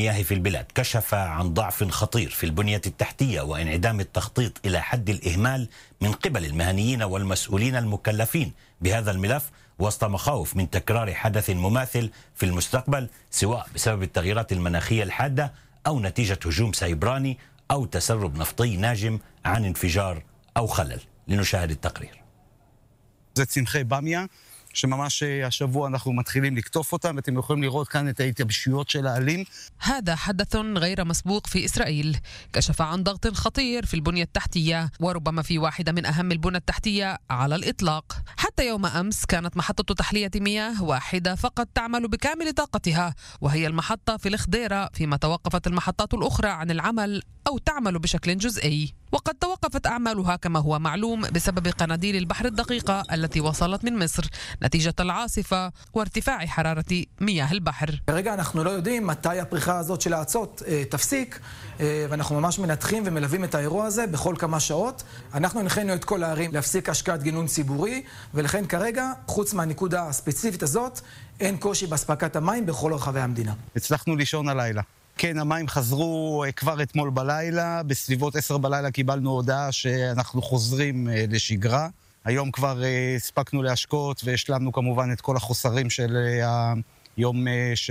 المياه في البلاد كشف عن ضعف خطير في البنية التحتية وانعدام التخطيط إلى حد الإهمال من قبل المهنيين والمسؤولين المكلفين بهذا الملف، وسط مخاوف من تكرار حدث مماثل في المستقبل، سواء بسبب التغييرات المناخية الحادة أو نتيجة هجوم سيبراني أو تسرب نفطي ناجم عن انفجار أو خلل. لنشاهد التقرير. זה צמחי במיה, שממש השבוע אנחנו מתחילים לקטוף אותם, ואתם יכולים לראות כאן את ההתייבשויות של העלים. هذا حدث غير مسبوق في إسرائيل، كشف عن ضغط خطير في البنية التحتية، وربما في واحدة من أهم البنى التحتية على الإطلاق. حتى يوم أمس كانت محطة تحلية مياه واحدة فقط تعمل بكامل طاقتها، وهي المحطة في الخضيرة، فيما توقفت المحطات الأخرى عن العمل أو تعمل بشكل جزئي. وقد توقفت أعمالها كما هو معلوم بسبب قناديل البحر الدقيقة التي وصلت من مصر نتيجة العاصفة وارتفاع حرارة مياه البحر. כרגע אנחנו לא יודעים מתי הפריחה הזאת של האצות תפסיק, ואנחנו ממש מנתחים ומלווים את האירוע הזה בכל כמה שעות. אנחנו הנחינו את כל הערים להפסיק השקעת גינון ציבורי, ולכן כרגע, חוץ מהנקודה הספציפית הזאת, אין קושי בהספקת המים בכל רחבי המדינה. הצלחנו לישון הלילה. כן, המים חזרו כבר אתמול בלילה, בסביבות 10 בלילה קיבלנו הודעה שאנחנו חוזרים לשגרה. היום כבר הספקנו להשקות והשלמנו כמובן את כל החוסרים של היום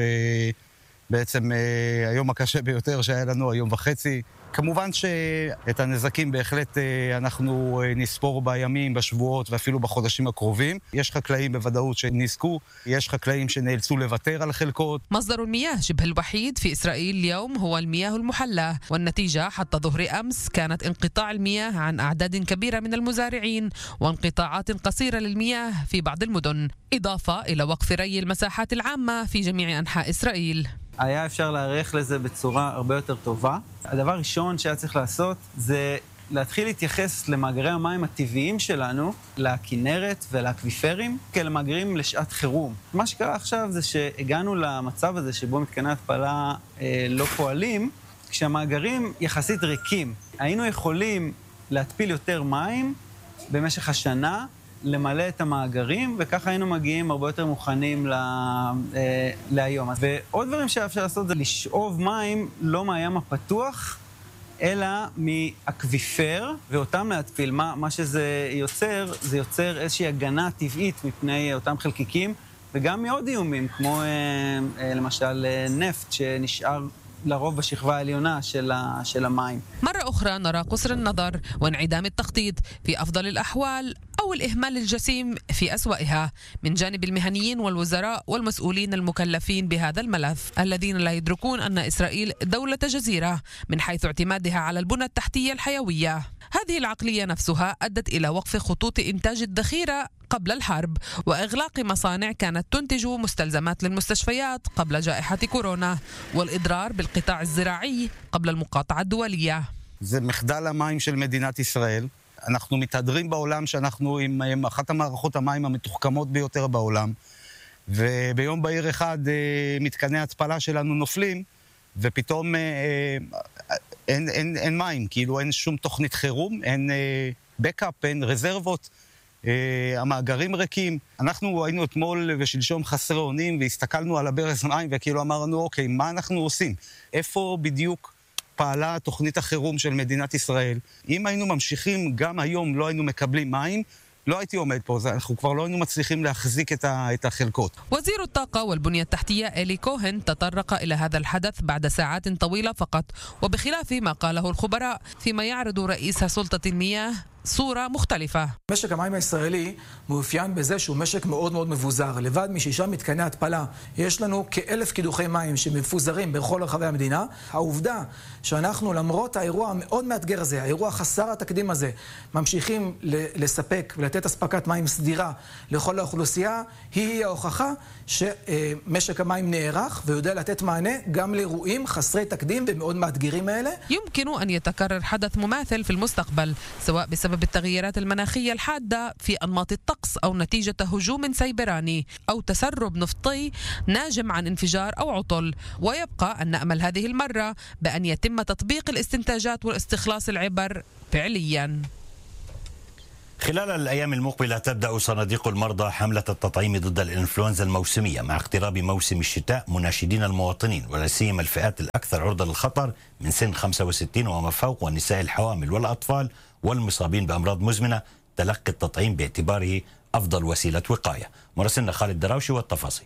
שבעצם היום הקשה ביותר שהיה לנו, היום וחצי. כמובן שאת הנזקים בהחלט אנחנו נספור בימים, בשבועות ואפילו בחודשים הקרובים. יש חקלאים בוודאות שנסקו, יש חקלאים שנאלצו לוותר על חלקות. مصدر المياه شبه الوحيد في إسرائيل اليوم هو المياه المحلى، والنتيجة حتى ظهر أمس كانت انقطاع المياه عن أعداد كبيرة من المزارعين وانقطاعات قصيرة للمياه في بعض المدن، إضافة إلى وقف ري المساحات العامة في جميع أنحاء إسرائيل. היה אפשר להערך לזה בצורה הרבה יותר טובה. הדבר הראשון שהיה צריך לעשות זה להתחיל להתייחס למאגרי המים הטבעיים שלנו, לכנרת ולאקוויפרים, כאלה מאגרים לשעת חירום. מה שקרה עכשיו זה שהגענו למצב הזה שבו מתקני התפלה לא פועלים, כשהמאגרים יחסית ריקים. היינו יכולים להתפיל יותר מים במשך השנה, למלא את המאגרים, וככה היינו מגיעים הרבה יותר מוכנים להיום. ועוד דברים שאפשר לעשות זה לשאוב מים לא מהים הפתוח, אלא מאקוויפר, ואותם להתפיל. מה שזה יוצר, זה יוצר איזושהי הגנה טבעית מפני אותם חלקיקים, וגם מעוד איומים, כמו למשל נפט שנשאר لرب בשכבה העליונה של המים. مرة أخرى نرى قصر النظر وانعدام التخطيط في أفضل الأحوال أو الإهمال الجسيم في أسوأها من جانب المهنيين والوزراء والمسؤولين المكلفين بهذا الملف، الذين لا يدركون أن إسرائيل دولة جزيرة من حيث اعتمادها على البنى التحتية الحيوية. هذه العقلية نفسها أدت إلى وقف خطوط إنتاج الذخيرة قبل الحرب وإغلاق مصانع كانت تنتج مستلزمات للمستشفيات قبل جائحة كورونا، والإضرار بالقطاع الزراعي قبل المقاطعة الدولية. זה מחדל המים של מדינת ישראל. אנחנו מתהדרים בעולם שאנחנו עם אחת המערכות המים המתוחכמות ביותר בעולם, וביום בהיר אחד מתקני התפלה שלנו נופלים, ופתאום אין מים, כאילו אין שום תוכנית חירום, אין בקאפ, אין רזרבות, המאגרים ריקים. אנחנו היינו אתמול ושלשום חסרי אונים, והסתכלנו על הברז מים וכאילו אמרנו, אוקיי, מה אנחנו עושים? איפה בדיוק פעלה תוכנית החירום של מדינת ישראל? אם היינו ממשיכים, גם היום לא היינו מקבלים מים, לא הייתי עומד פה, אנחנו כבר לא היינו מצליחים להחזיק את החלקות. وزير الطاقة والبنية التحتية إلي كوهن تطرق إلى هذا الحدث بعد ساعات طويلة فقط، وبخلاف ما قاله الخبراء، فيما يعرض رئيس سلطة المياه صورة مختلفة. משק המים הישראלי מאופיין בזה שהוא משק מאוד מאוד מבוזר. לבד מ6 מתקני התפלה יש לנו כ1,000 קידוחי מים שמפוזרים בכל רחבי המדינה. העובדה שאנחנו למרות האירוע המאוד מאתגר הזה, האירוע חסר התקדים הזה, ממשיכים לספק ולתת אספקת מים סדירה לכל האוכלוסייה, היא ההוכחה שמשק המים נערך ויודע לתת מענה גם לאירועים חסרי תקדים ומאוד מאתגרים האלה. يمكن أن يتكرر حدث مماثل في المستقبل، سواء بسبب التغييرات المناخية الحادة في أنماط الطقس أو نتيجة هجوم سيبراني أو تسرب نفطي ناجم عن انفجار أو عطل. ويبقى أن نأمل هذه المرة بأن يتم تطبيق الاستنتاجات والاستخلاص العبر فعلياً. خلال الأيام المقبلة تبدأ صناديق المرضى حملة التطعيم ضد الإنفلونزا الموسمية مع اقتراب موسم الشتاء، مناشدين المواطنين ولا سيما الفئات الأكثر عرضة للخطر من سن 65 وما فوق والنساء الحوامل والأطفال والمصابين بأمراض مزمنة تلقي التطعيم باعتباره أفضل وسيلة وقاية. مراسلنا خالد دراوشي والتفاصيل.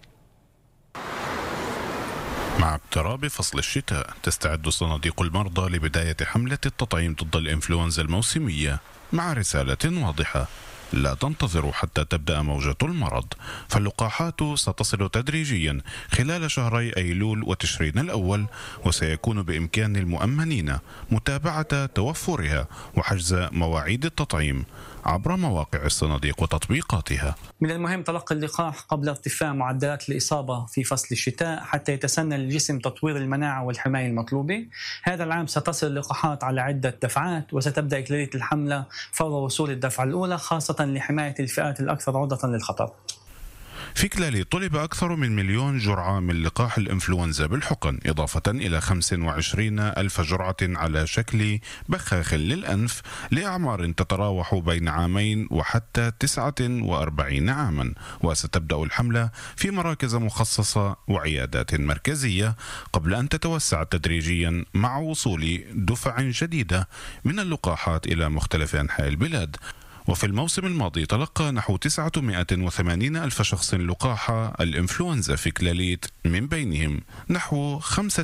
مع اقتراب فصل الشتاء تستعد صناديق المرضى لبداية حملة التطعيم ضد الإنفلونزا الموسمية مع رسالة واضحة: لا تنتظروا حتى تبدأ موجة المرض، فاللقاحات ستصل تدريجيا خلال شهري أيلول وتشرين الأول، وسيكون بإمكان المؤمنين متابعة توفرها وحجز مواعيد التطعيم عبر مواقع الصناديق وتطبيقاتها. من المهم تلقي اللقاح قبل ارتفاع معدلات الإصابة في فصل الشتاء حتى يتسنى للجسم تطوير المناعة والحماية المطلوبة. هذا العام ستصل اللقاحات على عدة دفعات، وستبدأ إكليلية الحملة فور وصول الدفعة الأولى، خاصة لحماية الفئات الأكثر عرضة للخطر. في كلالي طلب أكثر من 1,000,000 جرعة من لقاح الإنفلونزا بالحقن، إضافة إلى 25,000 جرعة على شكل بخاخ للأنف لأعمار تتراوح بين 2 وحتى 49 عاما. وستبدأ الحملة في مراكز مخصصة وعيادات مركزية قبل أن تتوسع تدريجيا مع وصول دفع جديدة من اللقاحات إلى مختلف أنحاء البلاد. وفي الموسم الماضي تلقى نحو 980,000 شخص لقاح الإنفلونزا في كلاليت، من بينهم نحو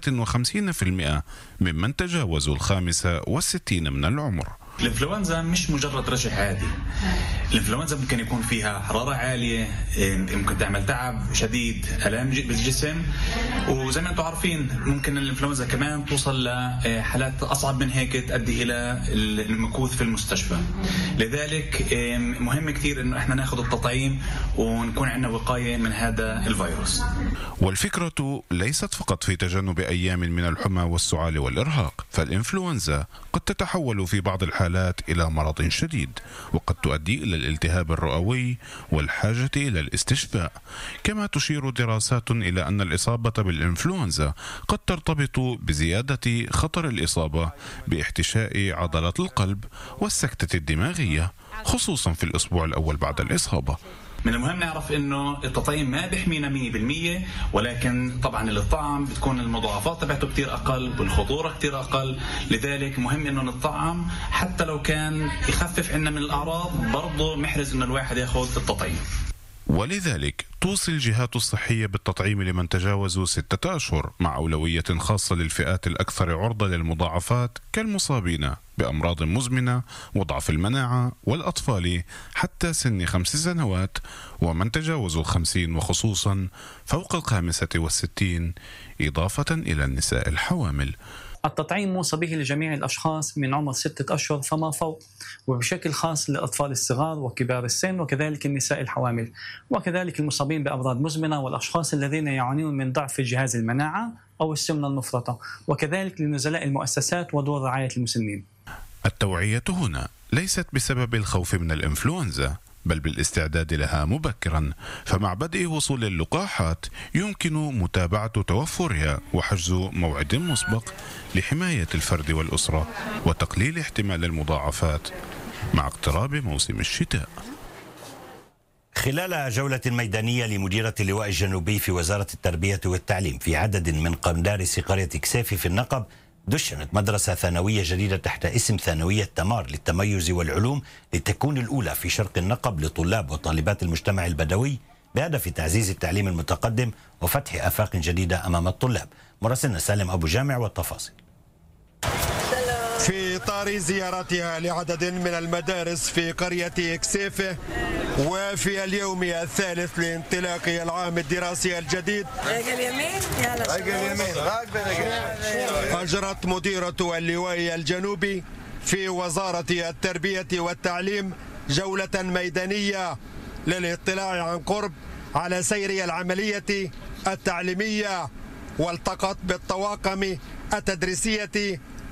55% ممن تجاوزوا 65 من العمر. الانفلونزا مش مجرد رشح عادي. الانفلونزا ممكن يكون فيها حرارة عالية، ممكن تعمل تعب شديد، ألام بالجسم، وزي ما انتم عارفين ممكن الانفلونزا كمان توصل لحالات أصعب من هيك تؤدي إلى المكوث في المستشفى. لذلك مهم كثير إنه احنا ناخذ التطعيم ونكون عندنا وقاية من هذا الفيروس. والفكرة ليست فقط في تجنب أيام من الحمى والسعال والإرهاق، فالإنفلونزا قد تتحول في بعض الحالات إلى مرض شديد، وقد تؤدي إلى الالتهاب الرئوي والحاجة إلى الاستشفاء. كما تشير دراسات إلى أن الإصابة بالإنفلونزا قد ترتبط بزيادة خطر الإصابة باحتشاء عضلات القلب والسكتة الدماغية، خصوصا في الأسبوع الأول بعد الإصابة. من المهم نعرف انه التطعيم ما بيحمينا 100%، ولكن طبعا الطعم بتكون المضاعفات تبعته كتير اقل والخطوره كتير اقل. لذلك مهم انه نطعم حتى لو كان يخفف عنا من الاعراض، برضه محرز انه الواحد ياخذ التطعيم. ولذلك توصي الجهات الصحية بالتطعيم لمن تجاوزوا 6 أشهر، مع أولوية خاصة للفئات الأكثر عرضة للمضاعفات كالمصابين بأمراض مزمنة وضعف المناعة والأطفال حتى سن 5 سنوات ومن تجاوزوا 50 وخصوصا فوق 65، إضافة إلى النساء الحوامل. التطعيم موصى به لجميع الأشخاص من عمر 6 أشهر فما فوق، وبشكل خاص للأطفال الصغار وكبار السن، وكذلك النساء الحوامل، وكذلك المصابين بأمراض مزمنة والأشخاص الذين يعانون من ضعف جهاز المناعة أو السمنة المفرطة، وكذلك لنزلاء المؤسسات ودور رعاية المسنين. التوعية هنا ليست بسبب الخوف من الإنفلونزا، بل بالاستعداد لها مبكرا، فمع بدء وصول اللقاحات يمكن متابعة توفرها وحجز موعد مسبق لحماية الفرد والأسرة وتقليل احتمال المضاعفات مع اقتراب موسم الشتاء. خلال جولة ميدانية لمديرة اللواء الجنوبي في وزارة التربية والتعليم في عدد من مدارس قرية كسيفي في النقب، دشنت مدرسة ثانوية جديدة تحت اسم ثانوية تمار للتميز والعلوم لتكون الأولى في شرق النقب لطلاب وطالبات المجتمع البدوي بهدف تعزيز التعليم المتقدم وفتح آفاق جديدة أمام الطلاب. مراسلنا سالم أبو جامع والتفاصيل. في إطار زيارتها لعدد من المدارس في قرية كسيفة وفي اليوم الثالث لانطلاق العام الدراسي الجديد، أجرت مديرة اللواء الجنوبي في وزارة التربية والتعليم جولة ميدانية للاطلاع عن قرب على سير العملية التعليمية، والتقت بالطواقم التدريسية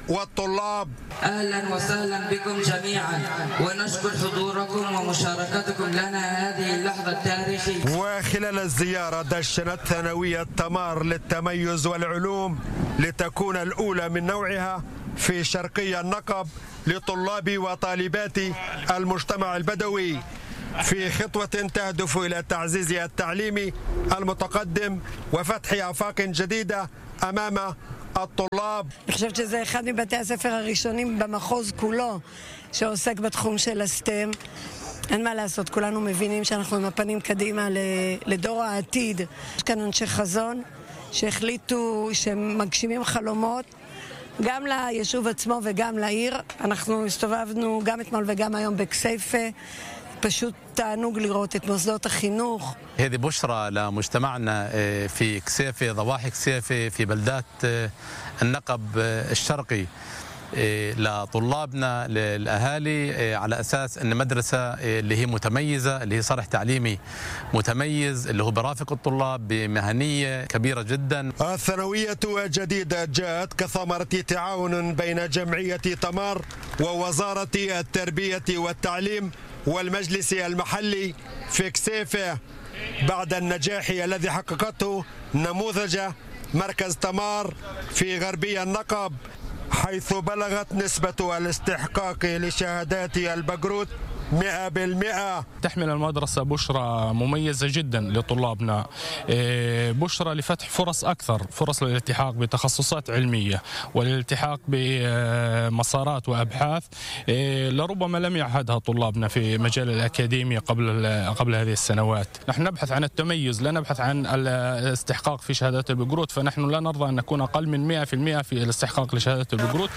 والطلاب. أهلا وسهلا بكم جميعا، ونشكر حضوركم ومشاركتكم لنا هذه اللحظة التاريخية. وخلال الزيارة دشنت ثانوية تمار للتميز والعلوم لتكون الأولى من نوعها في شرقي النقب لطلاب وطالبات المجتمع البدوي، في خطوة تهدف إلى تعزيز التعليم المتقدم וفتح آفاق جديدة أمام الطلاب. אני חושבת שזה אחד מבתי הספר הראשונים במחוז כולו שעוסק בתחום של הסטם. אין מה לעשות, כולנו מבינים שאנחנו עם הפנים קדימה לדור העתיד. יש כאן אנשי חזון שהחליטו שמגשימים חלומות גם ליישוב עצמו וגם לעיר. אנחנו הסתובבנו גם אתמול וגם היום בכסייפה. פשוט תענוג לראות את מוסדות החינוך. هذه بشرى لمجتمعنا في كسيفة، ضواحي كسيفة في بلدات النقب الشرقي، لطلابنا للأهالي، على أساس أن مدرسة اللي هي متميزة، اللي هي صرح تعليمي متميز، اللي هو برافق الطلاب بمهنية كبيرة جدا. الثانوية الجديدة جاءت كثمرة تعاون بين جمعية تمار ووزارة التربية والتعليم والمجلس المحلي في كسيفة بعد النجاح الذي حققته نموذج مركز تمار في غربي النقب، حيث بلغت نسبة الاستحقاق لشهادات البكالوريوس 100%. تحمل المدرسة بشرى مميزة جدا لطلابنا، بشرى لفتح فرص أكثر، فرص للالتحاق بتخصصات علمية والالتحاق بمسارات وأبحاث لربما لم يعهدها طلابنا في مجال الأكاديمية قبل هذه السنوات. نحن نبحث عن التميز، لا نبحث عن الاستحقاق في شهادات البكالوريوس، فنحن لا نرضى أن نكون أقل من 100% في الاستحقاق لشهادات البكالوريوس.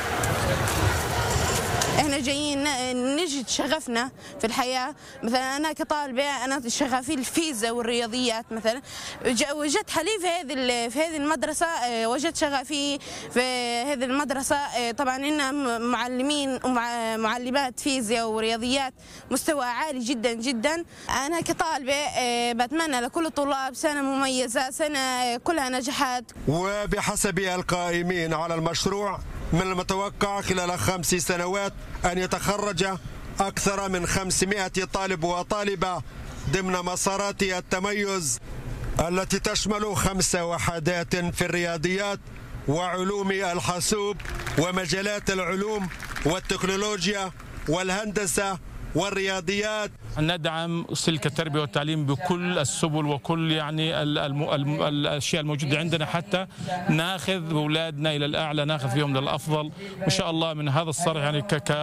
احنا جايين نجد شغفنا في الحياة. مثلا أنا كطالبة أنا شغفي الفيزياء والرياضيات، مثلا وجدت حالي في هذه المدرسة، وجدت شغفي في هذه المدرسة. طبعا إن معلمين ومعلمات فيزياء ورياضيات مستوى عالي جدا جدا. أنا كطالبة بتمنى لكل الطلاب سنة مميزة، سنة كلها نجاحات. وبحسب القائمين على المشروع من المتوقع خلال 5 سنوات أن يتخرج أكثر من 500 طالب وطالبة ضمن مسارات التميز التي تشمل 5 وحدات في الرياضيات وعلوم الحاسوب ومجالات العلوم والتكنولوجيا والهندسة والرياضيات. ندعم سلك التربية والتعليم بكل السبل وكل يعني الأشياء الموجودة عندنا حتى ناخذ أولادنا إلى الأعلى، ناخذ فيهم للأفضل إن شاء الله من هذا الصرح. يعني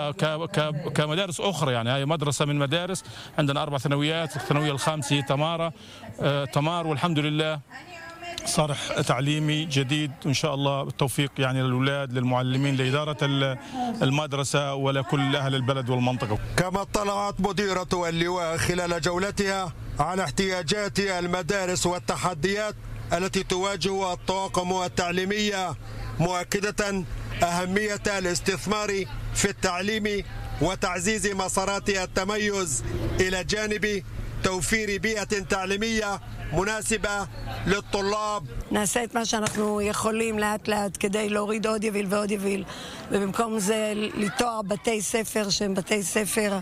كمدارس أخرى، يعني هي مدرسة من مدارس عندنا 4 ثانويات، الثانوية الخامسة هي تمار، والحمد لله صرح تعليمي جديد إن شاء الله. بالتوفيق يعني للأولاد، للمعلمين، لإدارة المدرسة ولكل أهل البلد والمنطقة. كما اطلعت مديرة اللواء خلال جولتها على احتياجات المدارس والتحديات التي تواجه الطواقم التعليمية، مؤكدة أهمية الاستثمار في التعليم وتعزيز مسارات التميز إلى جانب توفير بيئة تعليمية مناسبة للطلاب. נעשה את מה שאנחנו יכולים לאט לאט כדי להוריד עוד יביל ועוד יביל, ובמקום זה ליטוע בתי ספר שהם בתי ספר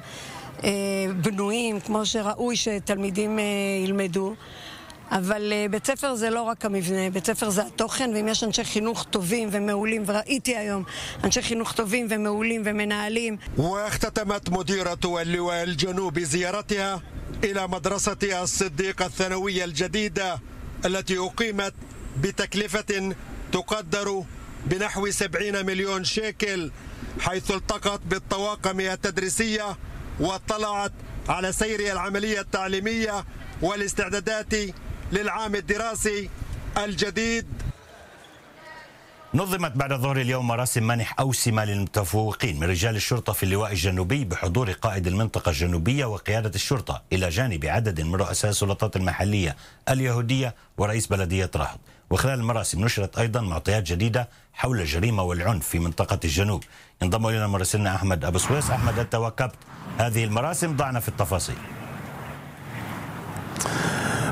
בנויים כמו שראוי שתלמידים ילמדו. אבל בית ספר זה לא רק המבנה, בית ספר זה התוכן, ואם יש אנשי חינוך טובים ומעולים, וראיתי היום אנשי חינוך טובים ומעולים ומנהלים. واختتمت مديرة اللواء الجنوبي زيارتها إلى مدرسة الصديق الثانوية الجديدة التي أقيمت بتكلفة تقدر بنحو 70 مليون شيكل، حيث التقت بالطواقم التدريسية واطلعت على سير العملية التعليمية والاستعدادات للعام الدراسي الجديد. نظمت بعد ظهر اليوم مراسم منح أوسمة للمتفوقين من رجال الشرطة في اللواء الجنوبي بحضور قائد المنطقة الجنوبية وقيادة الشرطة، إلى جانب عدد من رؤساء السلطات المحلية اليهودية ورئيس بلدية رهط. وخلال المراسم نشرت أيضا معطيات جديدة حول الجريمة والعنف في منطقة الجنوب. ينضم إلينا مراسلنا أحمد أبو سويس. أحمد، أنت واكبت هذه المراسم، ضعنا في التفاصيل.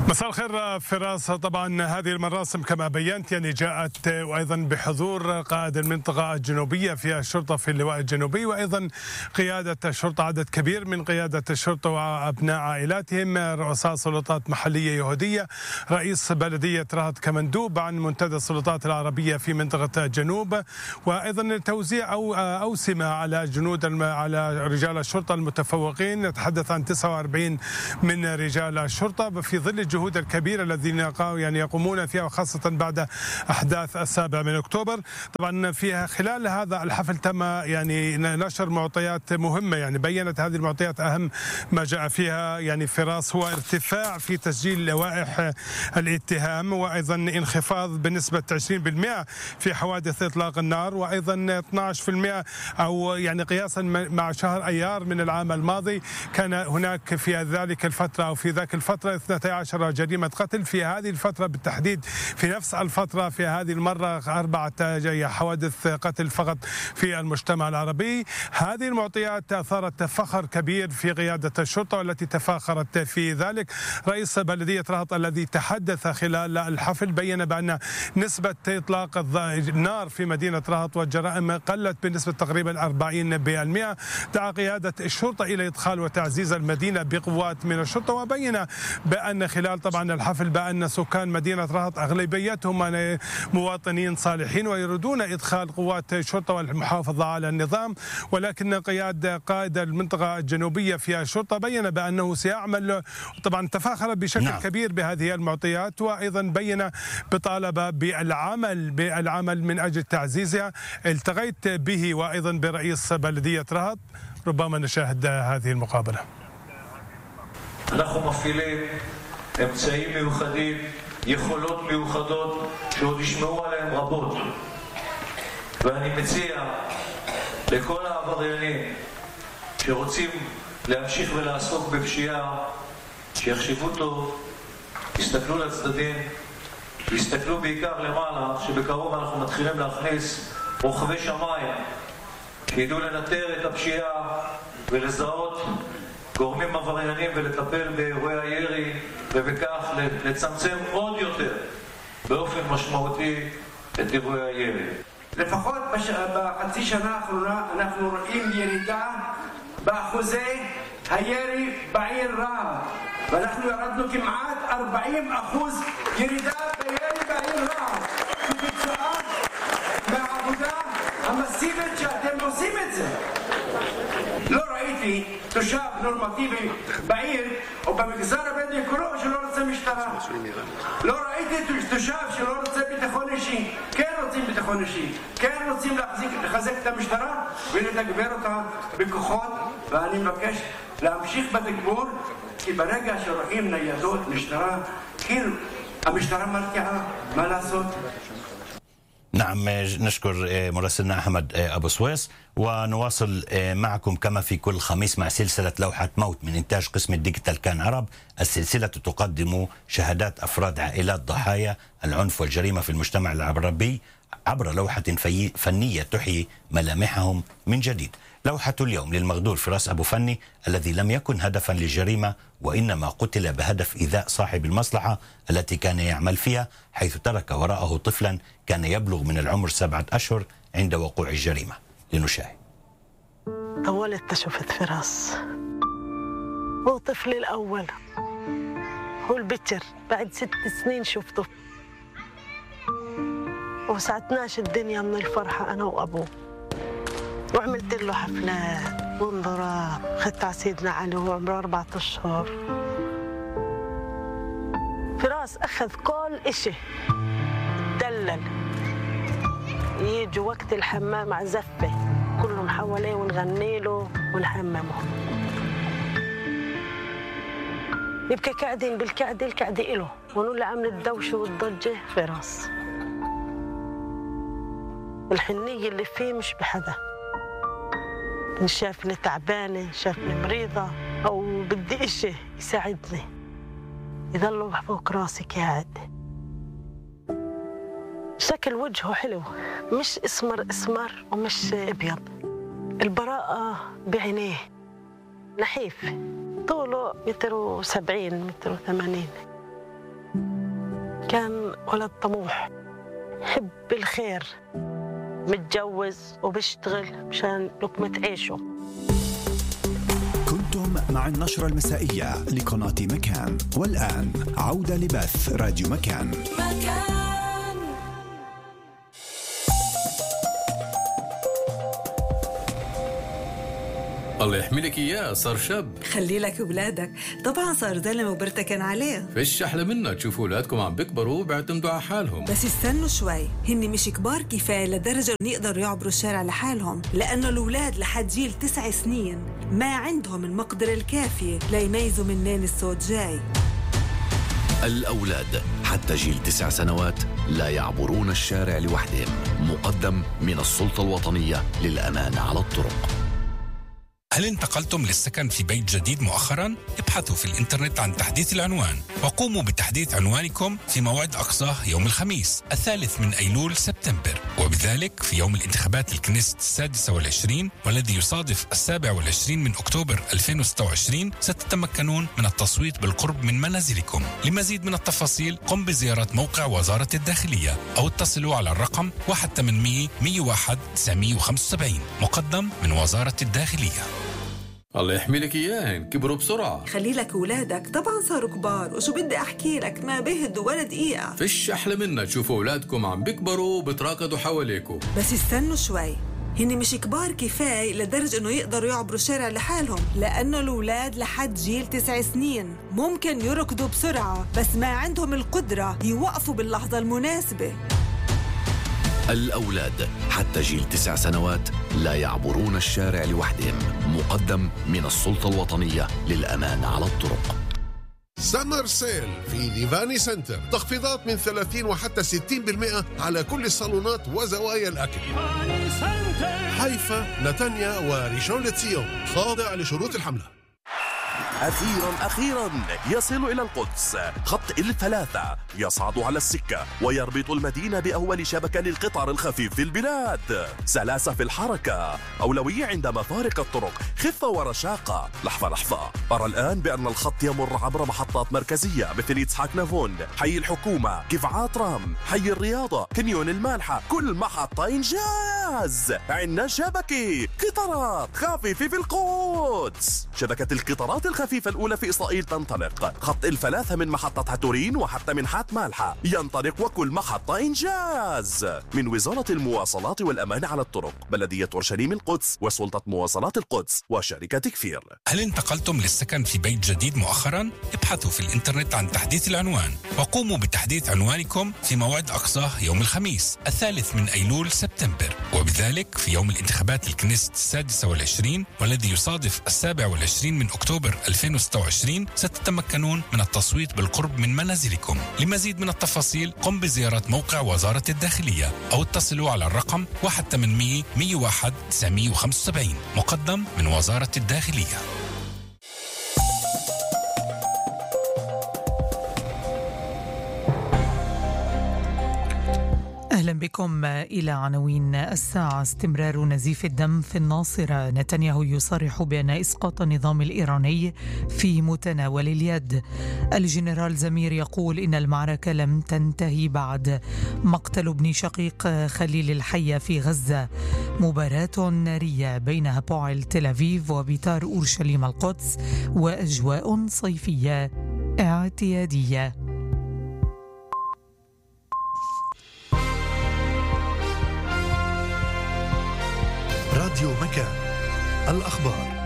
مساء الخير فراس. طبعا هذه المراسم كما بينت يعني جاءت وايضا بحضور قائد المنطقه الجنوبيه في الشرطه في اللواء الجنوبي، وايضا قياده الشرطه، عدد كبير من قياده الشرطه وابناء عائلاتهم، رؤساء سلطات محليه يهوديه، رئيس بلديه رهط كمندوب عن منتدى السلطات العربيه في منطقه الجنوب، وايضا توزيع اوسمه على على رجال الشرطه المتفوقين. نتحدث عن 49 من رجال الشرطه في ظل الجهود الكبيرة الذين يقومون فيها، وخاصة بعد أحداث 7 أكتوبر. طبعا فيها خلال هذا الحفل تم يعني نشر معطيات مهمة، يعني بيّنت هذه المعطيات أهم ما جاء فيها يعني فراس هو ارتفاع في تسجيل لوائح الاتهام، وأيضا انخفاض بنسبة 20% في حوادث إطلاق النار، وأيضا 12% أو يعني قياسا مع شهر أيار من العام الماضي كان هناك في ذلك الفترة أو في ذاك الفترة 12 جريمة قتل. في هذه الفترة بالتحديد في نفس الفترة في هذه المرة 4 حوادث قتل فقط في المجتمع العربي. هذه المعطيات أثارت فخر كبير في قيادة الشرطة، والتي تفاخرت في ذلك رئيس بلدية رهط الذي تحدث خلال الحفل، بيّن بأن نسبة إطلاق النار في مدينة رهط والجرائم قلت بنسبة تقريبا 40%. دعا قيادة الشرطة إلى إدخال وتعزيز المدينة بقوات من الشرطة، وبين بأن خلال طبعا الحفل بأن سكان مدينة رهط أغلبيتهم مواطنين صالحين ويريدون إدخال قوات الشرطة والمحافظة على النظام، ولكن قائد المنطقة الجنوبية في الشرطة بيّن بأنه سيعمل، طبعا تفاخر بشكل كبير بهذه المعطيات، وأيضا بيّن بطالبة بالعمل من أجل تعزيزها. التقيت به وأيضا برئيس بلدية رهط، ربما نشاهد هذه المقابلة. אנחנו מפעילים אמצעים מיוחדים, יכולות מיוחדות שעוד ישמעו עליהם רבות, ואני מציע לכל העבריינים שרוצים להמשיך ולעסוק בפשיעה שיחשבו טוב, יסתכלו לצדדים, ויסתכלו בעיקר למעלה, שבקרוב אנחנו מתחילים להכניס רוכבי שמיים שידעו לנטר את הפשיעה ולזהות גורמים עבריינים ולטפל באירועי הירי, ובכך לצמצם עוד יותר באופן משמעותי את אירועי הירי. לפחות בחצי שנה האחרונה אנחנו רואים ירידה באחוזי הירי בעיר רהט, ואנחנו ירדנו כמעט 40% ירידה בירי בעיר רהט, כתוצאה מהעבודה המסיבית שאתם עושים את זה. לא ראיתי תושב נורמטיבי בעיר או במגזר הבדואי כולו שלא רוצה משטרה. לא ראיתי תושב שלא רוצה ביטחון אישי. כן רוצים ביטחון אישי, כן רוצים לחזק את המשטרה ולתגבר אותה בכוחות, ואני מבקש להמשיך בתגבור, כי ברגע שרואים ניידות משטרה, כאילו המשטרה מרתיעה, מה לעשות? نعم، نشكر مراسلنا أحمد أبو سويس، ونواصل معكم كما في كل خميس مع سلسلة لوحة موت من إنتاج قسم الديجيتال كان عرب. السلسلة تقدم شهادات أفراد عائلات ضحايا العنف والجريمة في المجتمع العربي عبر لوحة فنية تحيي ملامحهم من جديد. لوحة اليوم للمغدور فراس أبو فني الذي لم يكن هدفا للجريمة، وإنما قتل بهدف إيذاء صاحب المصلحة التي كان يعمل فيها، حيث ترك وراءه طفلا كان يبلغ من العمر 7 أشهر عند وقوع الجريمة. لنشاهد. أول شفت فراس هو طفلي الأول، هو البكر، بعد 6 سنين شفته، وسعتناش الدنيا من الفرحة أنا وأبوه، وعملت له حفلات وانظرات، خدت على سيدنا علي وهو عمره 4 أشهر. فراس أخذ كل إشي، دلل، يجوا وقت الحمام على زفة كلهم حواليه ونغني له ونحممه، يبقى قاعدين بالكعدة، الكعدة إله، ونقول له عامل الدوشة والضجة فراس. الحنية اللي فيه مش بحدا، إن شافني تعبانة، شافني مريضة أو بدي إشي يساعدني، يضلوا فوق راسي قاعد. شكل وجهه حلو، مش اسمر ومش ابيض، البراءة بعينيه، نحيف، طوله 170 180، كان ولد طموح، حب الخير، متجوز وبيشتغل مشان لقمة عيشه. كنتم مع النشرة المسائية لقناة مكان، والآن عودة لبث راديو مكان. الله يحملك إياه، صار شاب. خلي لك أولادك، طبعا صار زلمة وبرتكن عليه. فيش أحلى منها تشوفوا أولادكم عم بيكبروا وبيعتمدوا على حالهم. بس استنوا شوي، هن مش كبار كفاية لدرجة إنه يقدروا يعبروا الشارع لحالهم، لأنه الأولاد لحد جيل 9 سنين ما عندهم المقدرة الكافية ليميزوا منين الصوت جاي. الأولاد حتى جيل 9 سنوات لا يعبرون الشارع لوحدهم، مقدم من السلطة الوطنية للأمان على الطرق. هل انتقلتم للسكن في بيت جديد مؤخرا؟ ابحثوا في الإنترنت عن تحديث العنوان وقوموا بتحديث عنوانكم في موعد أقصاه يوم الخميس 3 من أيلول سبتمبر، وبذلك في يوم الانتخابات للكنيست 26 والذي يصادف 27 من أكتوبر 2026 ستتمكنون من التصويت بالقرب من منازلكم. لمزيد من التفاصيل قم بزيارة موقع وزارة الداخلية أو اتصلوا على الرقم 1-800-101-975 مقدم من وزارة الداخلية. الله يحملك إياهن، كبروا بسرعة. خلي لك أولادك، طبعا صاروا كبار، وشو بدي أحكي لك ما بيهدوا ولا دقيقة. فيش أحلى منها تشوفوا أولادكم عم بيكبروا وبتراكضوا حواليكم. بس استنوا شوي، هن مش كبار كفاية لدرجة إنه يقدروا يعبروا الشارع لحالهم، لأنه الأولاد لحد جيل 9 سنين ممكن يركضوا بسرعة بس ما عندهم القدرة يوقفوا باللحظة المناسبة. الأولاد حتى جيل 9 سنوات لا يعبرون الشارع لوحدهم، مقدم من السلطة الوطنية للأمان على الطرق. سمر سيل في ليفاني سنتر، تخفيضات من 30 وحتى 60% على كل الصالونات وزوايا الأكل. حيفا، نتانيا وريشون لتسيون، خاضع لشروط الحملة. أخيراً يصل إلى القدس خط الثلاثة، يصعد على السكة ويربط المدينة بأول شبكة للقطار الخفيف في البلاد. سلاسة في الحركة، أولوية عند مفارق الطرق، خفة ورشاقة. لحظة، أرى الآن بأن الخط يمر عبر محطات مركزية مثل إسحاق نافون، حي الحكومة، كفعات رام، حي الرياضة، كنيون المالحة، كل محطة إنجاز. عندنا شبكة قطارات خفيفة في القدس. شبكة القطارات الخفيفة الأولى في إسرائيل تنطلق. خط الثلاثة من محطة هاتورين وحتى من حات مالحة ينطلق، وكل محطة إنجاز. من وزارة المواصلات والأمان على الطرق، بلدية أورشليم القدس، وسلطة مواصلات القدس، وشركة كفير. هل انتقلتم للسكن في بيت جديد مؤخرا؟ ابحثوا في الإنترنت عن تحديث العنوان وقوموا بتحديث عنوانكم في موعد أقصاه يوم الخميس 3 من أيلول سبتمبر، وبذلك في يوم الانتخابات للكنيست 26 والذي يصادف 27 من أكتوبر 2026 ستتمكنون من التصويت بالقرب من منازلكم. لمزيد من التفاصيل قم بزيارة موقع وزارة الداخلية أو اتصلوا على الرقم 1-800-101-975 مقدم من وزارة الداخلية. أهلا بكم إلى عناوين الساعة. استمرار نزيف الدم في الناصرة، نتنياهو يصرح بأن إسقاط النظام الإيراني في متناول اليد. الجنرال زمير يقول إن المعركة لم تنتهي بعد. مقتل ابن شقيق خليل الحية في غزة. مباراة نارية بين هابوعل تل أبيب وبيتار أورشليم القدس، وأجواء صيفية اعتيادية. راديو مكان، الأخبار.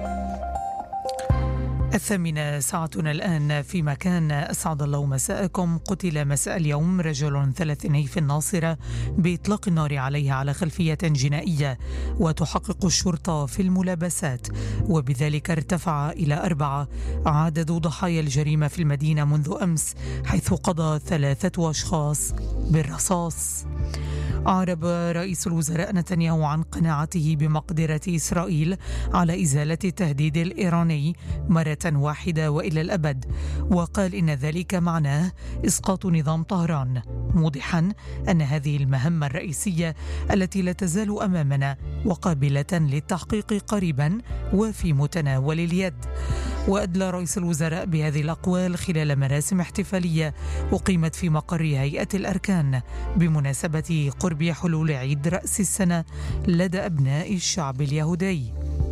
8 ساعتنا الآن في مكان. أسعد الله مساءكم. قتل مساء اليوم رجل ثلاثيني في الناصرة بإطلاق النار عليه على خلفية جنائية، وتحقق الشرطة في الملابسات، وبذلك ارتفع إلى 4 عدد ضحايا الجريمة في المدينة منذ أمس، حيث قضى 3 أشخاص بالرصاص. أعرب رئيس الوزراء نتنياهو عن قناعته بمقدرة إسرائيل على إزالة التهديد الإيراني مرة واحدة وإلى الأبد، وقال إن ذلك معناه إسقاط نظام طهران، موضحا أن هذه المهمة الرئيسية التي لا تزال أمامنا وقابلة للتحقيق قريبا وفي متناول اليد. وأدلى رئيس الوزراء بهذه الأقوال خلال مراسم احتفالية أقيمت في مقر هيئة الأركان بمناسبة قرب حلول عيد رأس السنة لدى أبناء الشعب اليهودي.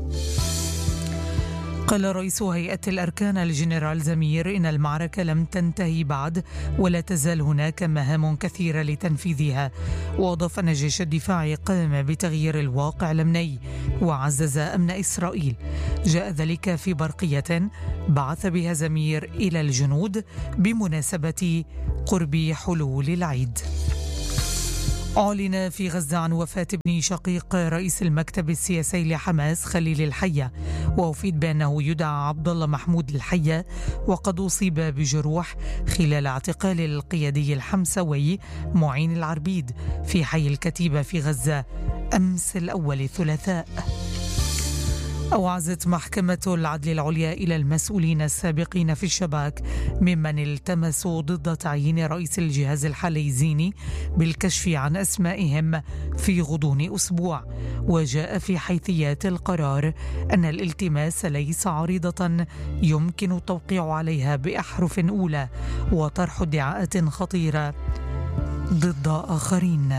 قال رئيس هيئة الأركان الجنرال زمير إن المعركة لم تنتهي بعد ولا تزال هناك مهام كثيرة لتنفيذها، وأضاف أن جيش الدفاع قام بتغيير الواقع الأمني وعزز أمن إسرائيل. جاء ذلك في برقية بعث بها زمير إلى الجنود بمناسبة قرب حلول العيد. أعلن في غزة عن وفاة ابن شقيق رئيس المكتب السياسي لحماس خليل الحية، وأفيد بأنه يدعى عبد الله محمود الحية، وقد أصيب بجروح خلال اعتقال القيادي الحمسوي معين العربيد في حي الكتيبة في غزة أمس الأول الثلاثاء. أوعزت محكمة العدل العليا إلى المسؤولين السابقين في الشباك ممن التمسوا ضد تعيين رئيس الجهاز الحالي زيني بالكشف عن أسمائهم في غضون أسبوع. وجاء في حيثيات القرار أن الالتماس ليس عريضة يمكن التوقيع عليها بأحرف أولى وطرح ادعاءات خطيرة ضد آخرين.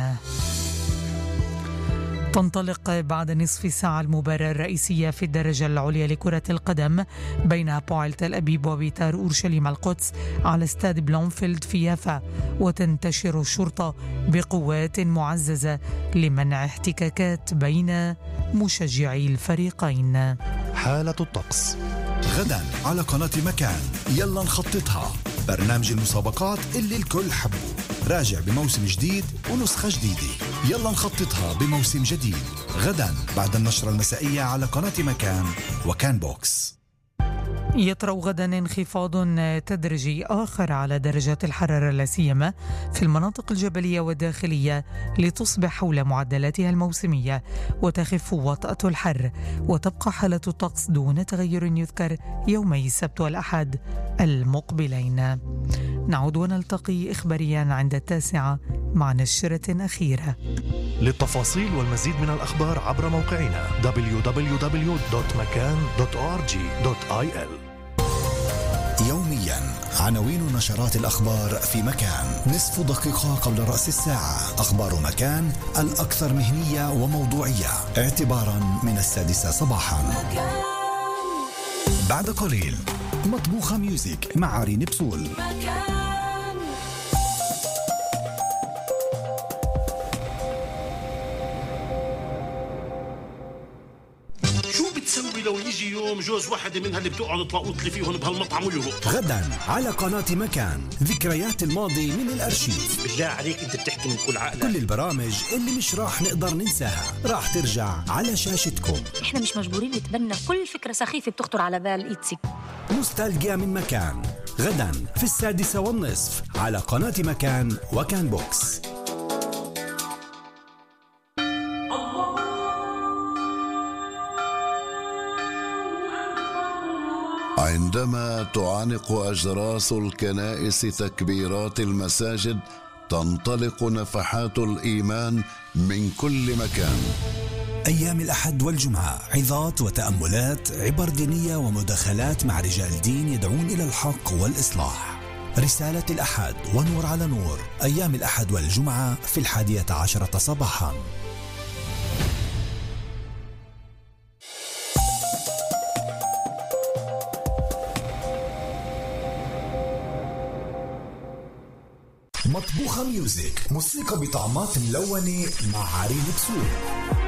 تنطلق بعد نصف ساعة المباراة الرئيسية في الدرجة العليا لكرة القدم بين هابويل تل أبيب وبيتار أورشليم القدس على استاد بلومفيلد في يافا، وتنتشر الشرطة بقوات معززة لمنع احتكاكات بين مشجعي الفريقين. حالة الطقس غدا على قناة مكان، يلا نخططها، برنامج المسابقات اللي الكل حبه، راجع بموسم جديد ونسخة جديدة. يلا نخططها بموسم جديد غدا بعد النشرة المسائية على قناة مكان وكان بوكس. يطرأ غدا انخفاض تدريجي آخر على درجات الحرارة لا سيما في المناطق الجبلية والداخلية لتصبح حول معدلاتها الموسمية وتخف وطأة الحر، وتبقى حالة الطقس دون تغير يذكر يومي السبت والأحد المقبلين. نعود ونلتقي إخباريا عند 9 مع نشرة أخيرة. للتفاصيل والمزيد من الأخبار عبر موقعنا www.makan.org.il. يوميا عناوين نشرات الأخبار في مكان، نصف دقيقة قبل رأس الساعة، أخبار مكان الأكثر مهنية وموضوعية اعتبارا من 6 صباحا. بعد قليل مطبوخة ميوزك مع عرين بصول. لو يجي يوم جوز واحدة منها اللي بتقعد تلاقوط لي فيهم بهالمطعم ويهرب. غدا على قناة مكان، ذكريات الماضي من الأرشيف. بالله عليك انت بتحكي من كل عقلك. كل البرامج اللي مش راح نقدر ننساها راح ترجع على شاشتكم. احنا مش مجبورين نتبنى كل فكرة سخيفة بتخطر على بال إيتسي. نوستالجيا من مكان غدا في 6:30 على قناة مكان وكان بوكس. عندما تعانق أجراس الكنائس تكبيرات المساجد، تنطلق نفحات الإيمان من كل مكان. أيام الأحد والجمعة عظات وتأملات، عبر دينية ومداخلات مع رجال دين يدعون إلى الحق والإصلاح. رسالة الأحد ونور على نور، أيام الأحد والجمعة في 11 صباحا. مطبوخة ميوزك، موسيقى بطعمات ملونة مع عرين بصول.